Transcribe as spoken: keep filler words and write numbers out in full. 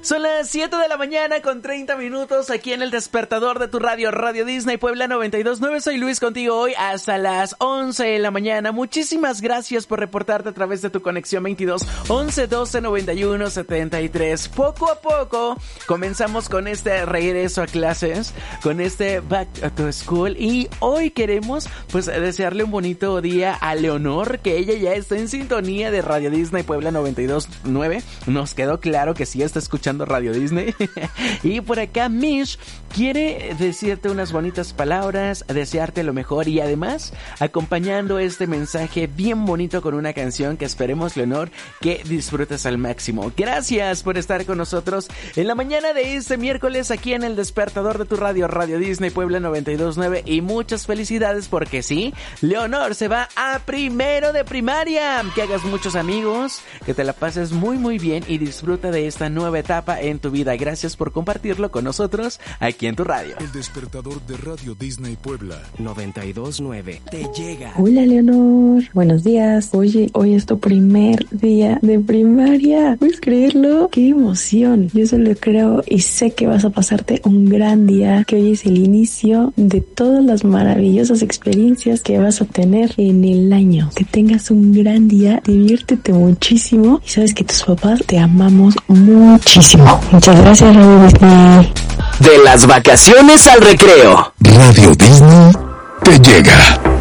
Son las siete de la mañana con treinta minutos aquí en el despertador de tu radio, Radio Disney Puebla noventa y dos punto nueve. Soy Luis contigo hoy hasta las once de la mañana. Muchísimas gracias por reportarte a través de tu conexión veintidós once doce noventa y uno setenta y tres. Poco a poco comenzamos con este regreso a clases, con este Back to School, y hoy queremos pues desearle un bonito día a Leonor, que ella ya está en sintonía de Radio Disney Puebla noventa y dos punto nueve. Nos quedó claro que sí está escuchando Radio Disney. Y por acá Mish quiere decirte unas bonitas palabras, desearte lo mejor y además acompañando este mensaje bien bonito con una canción que esperemos, Leonor, que disfrutes al máximo. Gracias por estar con nosotros en la mañana de este miércoles aquí en el despertador de tu radio, Radio Disney Puebla noventa y dos punto nueve, y muchas felicidades porque sí, Leonor se va a primero de primaria. Que hagas muchos amigos, que te la pases muy muy bien y disfruta de esta nueva etapa en tu vida. Gracias por compartirlo con nosotros aquí en tu radio. El despertador de Radio Disney Puebla noventa y dos punto nueve te llega. Hola Leonor, buenos días. Oye, hoy es tu primer día de primaria. ¿Puedes creerlo? ¡Qué emoción! Yo solo creo y sé que vas a pasarte un gran día, que hoy es el inicio de todas las maravillosas experiencias que vas a tener en el año. Que tengas un gran día, diviértete muchísimo y sabes que tus papás te amamos muchísimo. Muchas gracias, Radio Disney. De las vacaciones al recreo, Radio Disney te llega.